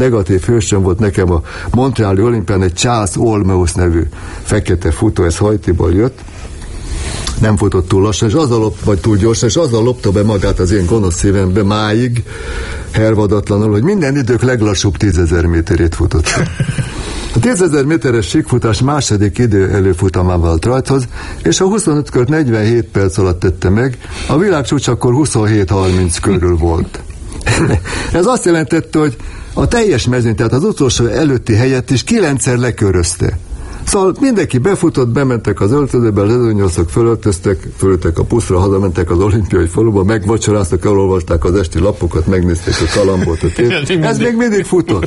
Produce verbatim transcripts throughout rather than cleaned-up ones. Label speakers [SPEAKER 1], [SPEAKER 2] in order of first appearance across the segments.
[SPEAKER 1] negatív hősöm volt nekem a Montreali olimpián egy Charles Olmos nevű fekete futó, ez Haitiból jött, nem futott túl lassan, és azzal lop, vagy túl gyorsan, és azzal lopta be magát az én gonosz szívembe máig, hervadatlanul, hogy minden idők leglassúbb tízezer méterét futott. A tízezer méteres síkfutás második idő előfutamán vált rajthoz, és a huszonöt kört negyvenhét perc alatt tette meg, a világcsúcs akkor huszonhét harminc körül volt. Ez azt jelentette, hogy a teljes mezőny, tehát az utolsó előtti helyet is kilencszer lekörözte. Szóval mindenki befutott, bementek az öltözőbe, az ezernyolcszor fölöltöztek, fölültek a puszra, hazamentek az olimpiai faluba, megvacsoráztak, elolvasták az esti lapokat, megnézték a kalambot, a tévét. Ez még mindig futott.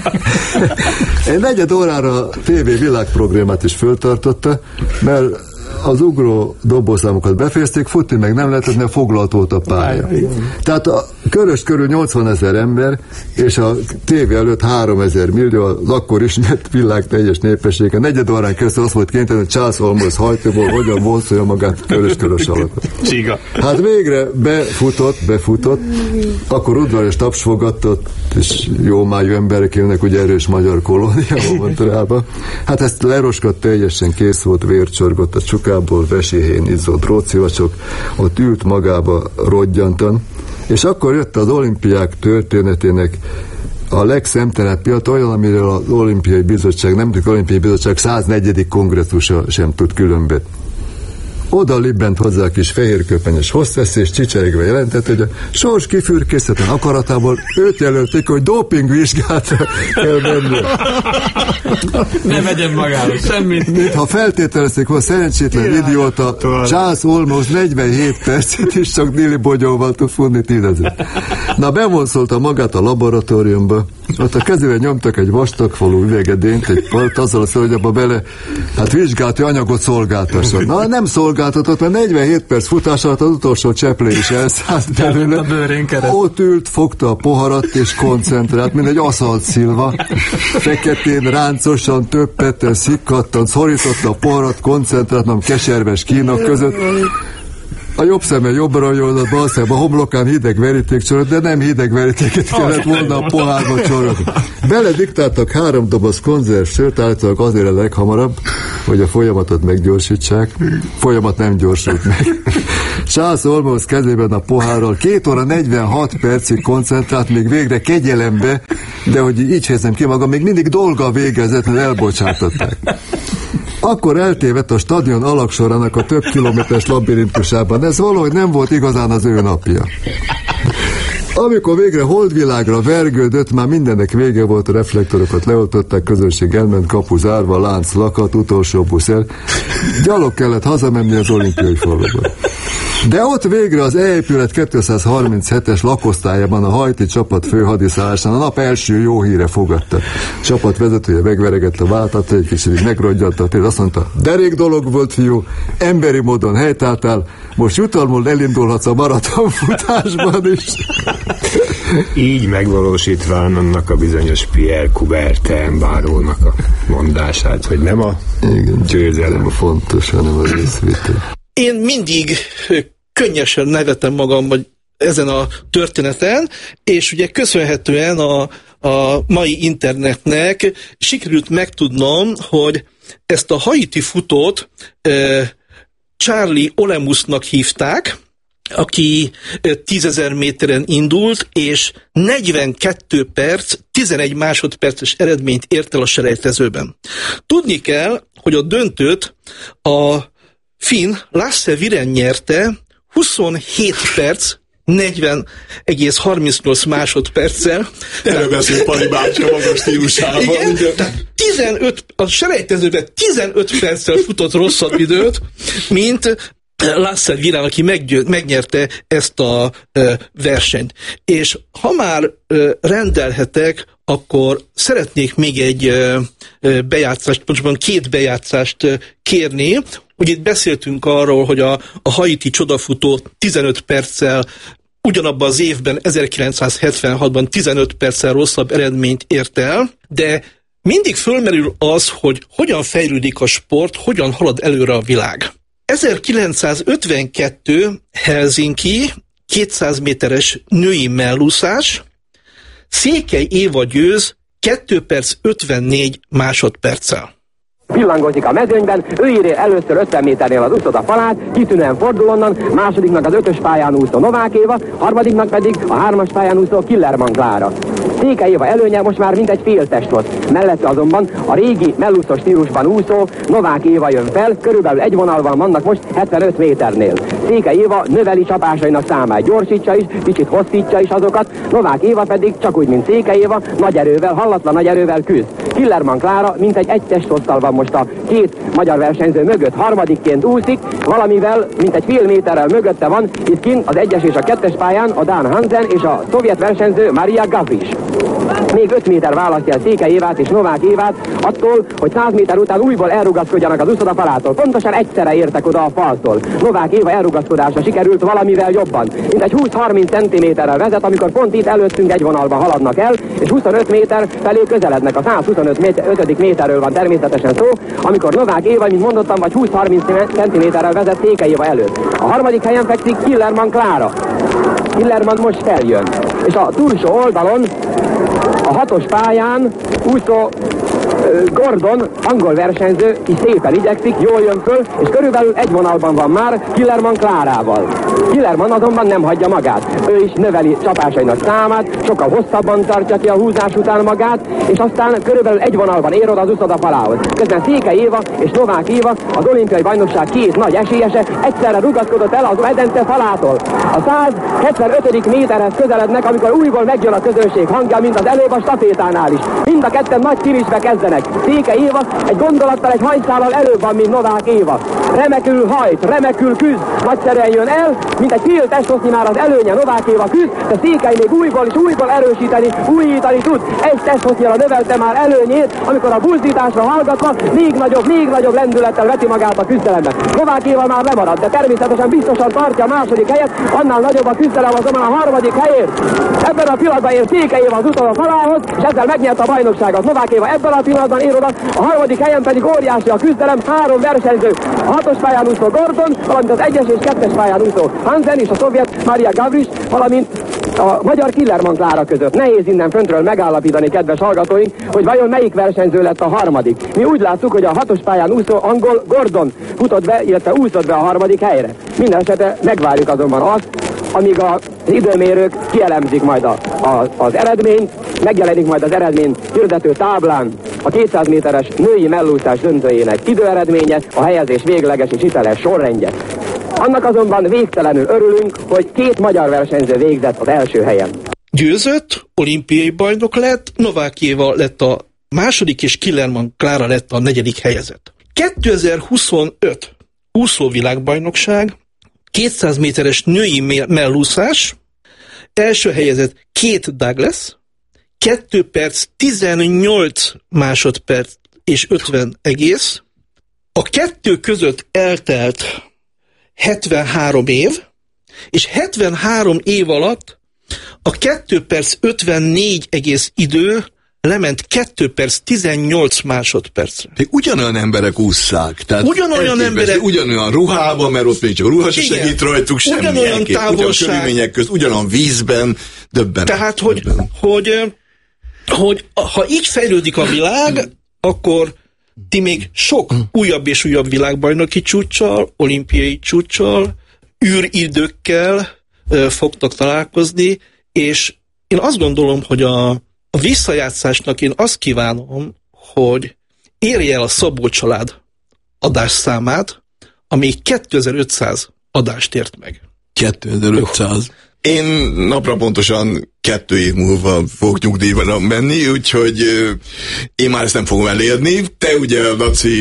[SPEAKER 1] Egy negyed órára a tévé világprogramját is föltartotta, mert az ugró dobószámokat befejezték, futni meg nem lehetett, mert foglalt volt a pálya. Tehát a körös körül nyolcvanezer ember, és a tévé előtt háromezer millió, az akkor ismert világ teljes népessége. Negyed órán keresztül azt volt kénytelen, hogy Charles Olmos Haitiból hogyan vonszolja magát körös-körös alakot.
[SPEAKER 2] Csiga.
[SPEAKER 1] Hát végre befutott, befutott, akkor udvarias taps fogadtott, és jó májú emberek élnek, ugye erős magyar kolónia Montrealban. Hát ezt leroskadt, teljesen kész volt, vércsorgott a csukából, veséhén izzott rócivacsok, ott ült magába roggyantan, és akkor jött az olimpiák történetének a legszemtelenebb pillanat, olyan, amiről az olimpiai bizottság, nem tudjuk, olimpiai bizottság száznegyedik kongresszusa sem tud különbet. Oda libbent hozzá a kis fehérköpenyes hosszesz, és csicserégve jelentett, hogy a sors kifürkészhetlen akaratából őt jelölték, hogy dopingvizsgálatra kell menni.
[SPEAKER 2] Ne vegyen magára semmit.
[SPEAKER 1] Mintha feltételezték, hogy szerencsétlen idióta Charles Olmos negyvenhét percet is csak Nili Bogyóval tud futni tízezer. Na, bevonszolta magát a laboratóriumba, ott a kezével nyomtak egy vastagfalú üvegedényt, egy part, azzal a szó, hogy abba bele, hát vizsgálati anyagot szolgáltasson. Na, nem szolgáltatott, mert negyvenhét perc futás alatt az utolsó cseplé is elszállt belőle. Ott ült, fogta a poharat és koncentrált, mint egy aszalt szilva. Feketén, ráncosan, többeten, szikkattan, szorította a poharat, koncentráltam keserves kínak között. A jobb szeme jobbra nyúlott, bal szeme a homlokán hideg veríték csorog, de nem hideg verítéket kellett volna a pohárba csorogni. Belediktáltak három doboz konzerv sört, állítólag azért a leghamarabb, hogy a folyamatot meggyorsítsák. Folyamat nem gyorsult meg. Charles Olmos kezében a pohárral két óra negyvenhat percig koncentrált, még végre kegyelembe, de hogy így fejezem ki magam, még mindig dolga végezett, mert elbocsátották. Akkor eltévedt a stadion alaksorának a több kilométeres labirintusában. Ez valahogy nem volt igazán az ő napja. Amikor végre holdvilágra vergődött, már mindennek vége volt, a reflektorokat leoltották, közönség elment, kapu zárva, lánc lakat, utolsó busz el. Gyalog kellett hazamenni az olimpiai faluba. De ott végre az E-épület kétszázharminchetes lakosztályában a haiti csapat főhadiszállásán a nap első jó híre fogadta. A csapat vezetője megveregett a váltat, egy kicsit megrodjanta, és azt mondta, derék dolog volt, fiú, emberi módon helytáltál, most jutalmul elindulhatsz a maratonfutásban is.
[SPEAKER 3] Így megvalósítván annak a bizonyos Pierre Coubertin bárónak a mondását, hogy nem a
[SPEAKER 1] igen,
[SPEAKER 3] győzelem
[SPEAKER 1] nem a fontos, hanem a részvétel.
[SPEAKER 4] Én mindig könnyesen nevetem magam vagy ezen a történeten, és ugye köszönhetően a, a mai internetnek sikerült megtudnom, hogy ezt a haiti futót eh, Charlie Olemusnak hívták, aki tízezer méteren indult, és negyvenkettő perc, tizenegy másodperces eredményt ért el a selejtezőben. Tudni kell, hogy a döntőt a finn Lasse Viren nyerte huszonhét perc, negyven egész harmincnyolc másodperccel.
[SPEAKER 2] Erről beszél Pali bácsi a magas stílusában.
[SPEAKER 4] Igen, tehát tizenöt, a selejtezőben tizenöt perccel futott rosszabb időt, mint Lasse Viren, aki meggyő, megnyerte ezt a ö, versenyt. És ha már ö, rendelhetek, akkor szeretnék még egy ö, bejátszást, pontosabban két bejátszást ö, kérni. Ugye itt beszéltünk arról, hogy a, a haiti csodafutó tizenöt perccel ugyanabban az évben, ezerkilencszázhetvenhatban tizenöt perccel rosszabb eredményt ért el, de mindig fölmerül az, hogy hogyan fejlődik a sport, hogyan halad előre a világ. ezerkilencszázötvenkettő Helsinki kétszáz méteres női mellúszás, Székely Éva győz kettő perc ötvennégy másodperccel.
[SPEAKER 5] Pillangozik a mezőnyben, ő ír először ötven méternél az uszoda falát, kitűnően fordul onnan, másodiknak az ötös pályán úszó Novák Éva, harmadiknak pedig a hármas pályán úszó Killerman Klára. Székely Éva előnye most már mintegy fél test volt. Mellette azonban a régi mellúszós stílusban úszó Novák Éva jön fel, körülbelül egy vonalban vannak most hetvenöt méternél. Székely Éva növeli csapásainak számát, gyorsítsa is, kicsit hosszítsa is azokat, Novák Éva pedig csak úgy, mint Székely Éva, nagy erővel, hallatlan nagy erővel küzd. Killerman Klára mintegy egy testhosszal van most a két magyar versenyző mögött, harmadikként úszik, valamivel, mint egy fél méterrel mögötte van, itt kint az egyes és a kettes pályán a Dán Hansen és a szovjet versenyző Maria Gavrish. Még öt méter választja Székely Évát és Novák Évát attól, hogy száz méter után újból elrugaszkodjanak az uszoda falától. Pontosan egyszerre értek oda a faltól. Novák Éva elrugaszkodása sikerült valamivel jobban. Mint egy húsz-harminc centiméterrel vezet, amikor pont itt előttünk egy vonalban haladnak el, és huszonöt méter felé közelednek. A száz huszonöt méterről van természetesen szó, amikor Novák Éva, mint mondottam, vagy húsz-harminc centiméterrel vezet Székely Éva előtt. A harmadik helyen fekszik Killerman Klára. Killerman most feljön. És a túlsó oldalon a hatos pályán úszó Gordon, angol versenyző, is szépen igyekszik, jól jön föl, és körülbelül egy vonalban van már Killerman Klárával. Killerman azonban nem hagyja magát. Ő is növeli csapásainak számát, sokkal hosszabban tartja ki a húzás után magát, és aztán körülbelül egy vonalban ér oda az uszoda falához. Közben Székely Éva és Novák Éva, az olimpiai bajnokság két nagy esélyese, egyszerre rugaszkodott el az medence falától. A száz hetvenötödik méterhez közelednek, amikor újból megjön a közönség hangja, mint az előbb a stafétánál is. Mind a ketten nagy finisbe kezdenek. Székely Éva egy gondolattal, egy hajszállal előbb van, mint Novák Éva. Remekül hajt, remekül küzd, nagyszerűen jön el, mint egy fél testhossznyi már az előnye Novák Éva küzd, de Székely még újból és újból erősíteni, újítani tud. Egy testhossnyira növelte már előnyét, amikor a buzdításra hallgatva még nagyobb, még nagyobb lendülettel veti magát a küzdelemben. Novák Éva már lemarad, de természetesen biztosan tartja a második helyet, annál nagyobb a küzdelem azonban a harmadik helyért. Ebben a pillanatban ér Székely Éva az utolsó falához, és ezzel megnyerte a bajnokságot. Novák Éva ebben a pillanatban ér oda, a harmadik helyen pedig óriási a küzdelem, három versenyző, a hatos pályán úszó Gordon, valamint az egyes és kettes pályán úszó Hansen és a szovjet Maria Gavrish, valamint a magyar Killerman Klára között. Nehéz innen föntről megállapítani, kedves hallgatóink, hogy vajon melyik versenyző lett a harmadik. Mi úgy láttuk, hogy a hatos pályán úszó angol Gordon futott be, illetve úszott be a harmadik helyre. Minden esetre megvárjuk azonban azt, amíg az időmérők kielemzik majd a, a, az eredményt, megjelenik majd az eredmény hirdető táblán a kétszáz méteres női mellúszás döntőjének időeredménye, a helyezés végleges és hiteles sorrendje. Annak azonban végtelenül örülünk, hogy két magyar versenyző végzett az első helyen.
[SPEAKER 4] Győzött, olimpiai bajnok lett, Novák Éva lett a második, és Killerman Klára lett a negyedik helyezett. kétezer-huszonöt úszóvilágbajnokság, kétszáz méteres női mellúszás, első helyezett Kate Douglas, kettő perc tizennyolc másodperc és ötven egész. A kettő között eltelt hetvenhárom év, és hetvenhárom év alatt a kettő perc ötvennégy egész idő lement kettő perc tizennyolc másodpercre.
[SPEAKER 2] Még ugyanolyan emberek ússzák. Tehát
[SPEAKER 4] ugyanolyan emberek.
[SPEAKER 2] Ugyanolyan ruhában, mert ott még csak a ruha se segít rajtuk, semmi.
[SPEAKER 4] Ugyanolyan távolság.
[SPEAKER 2] Ugyan körülmények közt, ugyanolyan vízben, döbbenet.
[SPEAKER 4] Tehát, hogy,
[SPEAKER 2] döbbenet.
[SPEAKER 4] hogy, hogy ha így fejlődik a világ, akkor ti még sok újabb és újabb világbajnoki csúccsal, olimpiai csúccsal, űridőkkel ö, fogtok találkozni, és én azt gondolom, hogy a, a visszajátszásnak én azt kívánom, hogy érje el a Szabó család adásszámát, ami kétezer-ötszáz adást ért meg.
[SPEAKER 2] kétezer-ötszáz. Én napra pontosan kettő év múlva fogok nyugdíjba menni, úgyhogy én már ezt nem fogom elérni. Te ugye, Laci,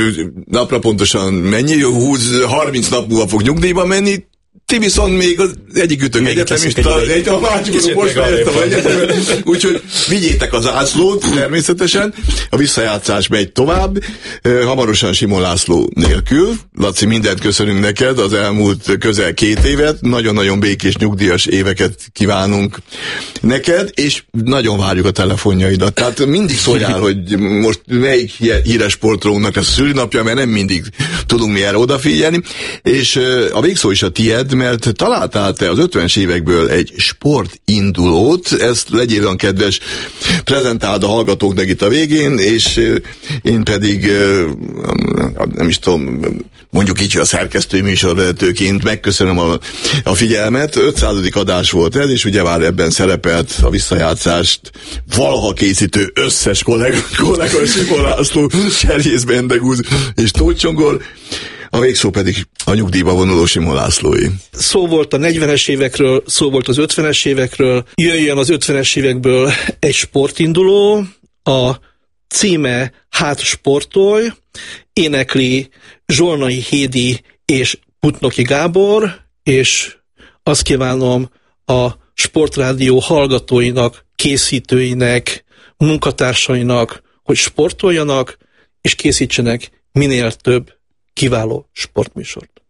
[SPEAKER 2] napra pontosan mennyi? húsz, harminc nap múlva fog nyugdíjba menni. Ti viszont még az egyik ütök egyetemista, egy, egy, a másikon most fejeztem a egyetemet, úgyhogy vigyétek az ászlót természetesen, a visszajátszás megy tovább, hamarosan Simon László nélkül. Laci, mindent köszönünk neked, az elmúlt közel két évet, nagyon-nagyon békés nyugdíjas éveket kívánunk neked, és nagyon várjuk a telefonjaidat. Tehát mindig szóljál, hogy most melyik híres sportolónak lesz a szülinapja, mert nem mindig tudunk mi erre odafigyelni, és a végszó is a tied, mert találtál te az ötvenes évekből egy sportindulót, ezt legyél olyan kedves, prezentáld a hallgatóknak itt a végén, és én pedig, nem is tudom, mondjuk így, hogy a szerkesztői műsorvezetőként megköszönöm a, a figyelmet. ötszázadik adás volt ez, és ugye már ebben szerepelt a visszajátszást valaha készítő összes kollega, kollega Simon László, Serjész Bendegúz és Tóth Csongor, a végszó pedig a nyugdíjba vonuló Simon Lászlói.
[SPEAKER 4] Szó volt a negyvenes évekről, szó volt az ötvenes évekről, jöjjön az ötvenes évekből egy sportinduló, a címe Hát sportolj, énekli Zsolnai Hédi és Putnoki Gábor, és azt kívánom a Sportrádió hallgatóinak, készítőinek, munkatársainak, hogy sportoljanak, és készítsenek minél több kiváló sportműsort.